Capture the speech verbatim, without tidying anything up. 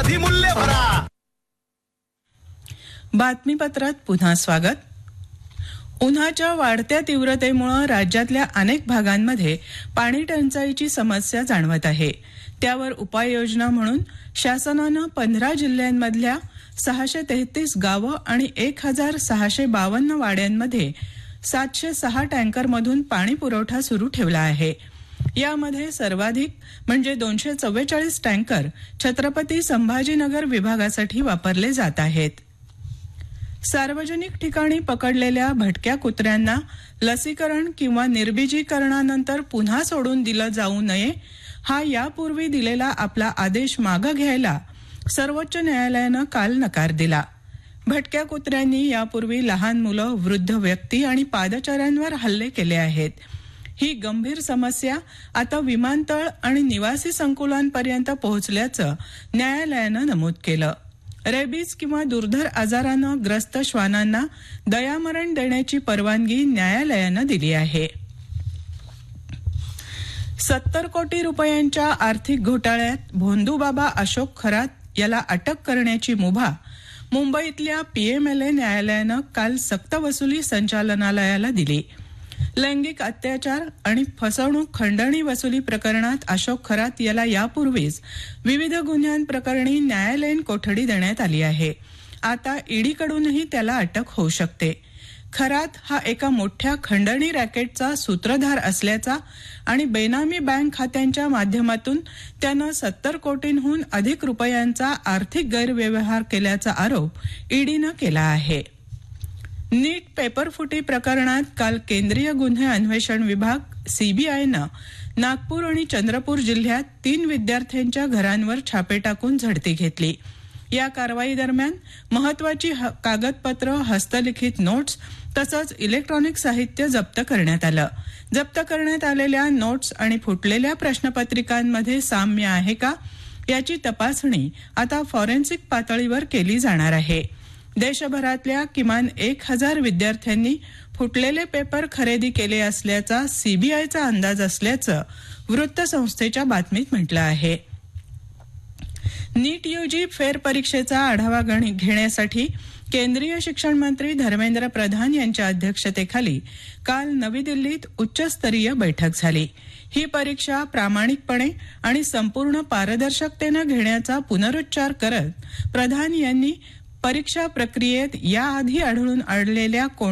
अधिमूल्य भरा. बातमीपत्रात पुन्हा स्वागत. उन्हाच्या वाढत्या तीव्रतेमुळे राज्यातल्या अनेक भागांमध्ये पाणी टंचाईची समस्या जाणवत आहे. त्यावर उपाययोजना म्हणून शासनानं पंधरा जिल्ह्यांमधल्या सहाशे तेहतीस गावं आणि एक हजार सहाशे बावन्न वाड्यांमध्ये सातशे सहा टँकरमधून पाणी पुरवठा सुरू ठेवला आहे. यामध्ये सर्वाधिक म्हणजे दोनशे चव्वेचाळीस टँकर छत्रपती संभाजीनगर विभागासाठी वापरले जात आहेत. सार्वजनिक ठिकाणी पकडलेल्या भटक्या कुत्र्यांना लसीकरण किंवा निर्बीजीकरणानंतर पुन्हा सोडून दिलं जाऊ नये, हा यापूर्वी दिलेला आपला आदेश मागं घ्यायला सर्वोच्च न्यायालयानं काल नकार दिला. भटक्या कुत्र्यांनी यापूर्वी लहान मुलं, वृद्ध व्यक्ती आणि पादचाऱ्यांवर हल्ले केले आहेत. ही गंभीर समस्या आता विमानतळ आणि निवासी संकुलांपर्यंत पोहोचल्याचं न्यायालयानं नमूद केलं. रेबीज किंवा दुर्धर आजारानं ग्रस्त श्वानांना दयामरण देण्याची परवानगी न्यायालयानं दिली आहे. सत्तर कोटी रुपयांच्या आर्थिक घोटाळ्यात भोंदूबाबा अशोक खरात याला अटक करण्याची मुभा मुंबईतल्या पीएमएलए न्यायालयानं काल सक्तवसुली संचालनालयाला दिली. लैंगिक अत्याचार आणि फसवणूक खंडणी वसुली प्रकरणात अशोक खरात याला यापूर्वीच विविध गुन्ह्यांप्रकरणी न्यायालयीन कोठडी देण्यात आली आहे. आता ईडीकडूनही त्याला अटक होऊ शकते. खरात हा एका मोठ्या खंडणी रॅकेटचा सूत्रधार असल्याचा आणि बेनामी बँक खात्यांच्या माध्यमातून त्यानं सत्तर कोटींहून अधिक रुपयांचा आर्थिक गैरव्यवहार केल्याचा आरोप ईडीनं केला आहे. नीट पेपरफुटी प्रकरणात काल केंद्रीय गुन्हे अन्वेषण विभाग सीबीआयनं नागपूर आणि चंद्रपूर जिल्ह्यात तीन विद्यार्थ्यांच्या घरांवर छापे टाकून झडती घेतली. या कारवाई दरम्यान महत्वाची कागदपत्र, हस्तलिखित नोट्स तसंच इलेक्ट्रॉनिक साहित्य जप्त करण्यात आलं. जप्त करण्यात आलेल्या नोट्स आणि फुटलेल्या प्रश्नपत्रिकांमध्ये साम्य आहे का याची तपासणी आता फॉरेन्सिक पातळीवर केली जाणार आहे. देशभरातल्या किमान एक हजार विद्यार्थ्यांनी फुटलेले पेपर खरेदी केले असल्याचा सीबीआयचा अंदाज असल्याचं वृत्तसंस्थेच्या बातमीत म्हटलं आहे. नीट यूजी फेरपरीक्षेचा आढावा घेण्यासाठी केंद्रीय शिक्षण मंत्री धर्मेंद्र प्रधान यांच्या अध्यक्षतेखाली काल नवी दिल्लीत उच्चस्तरीय बैठक झाली. ही परीक्षा प्रामाणिकपणे आणि संपूर्ण पारदर्शकतेनं घेण्याचा पुनरुच्चार करत प्रधान यांनी परीक्षा प्रक्रियेत याआधी आढळून आलेल्या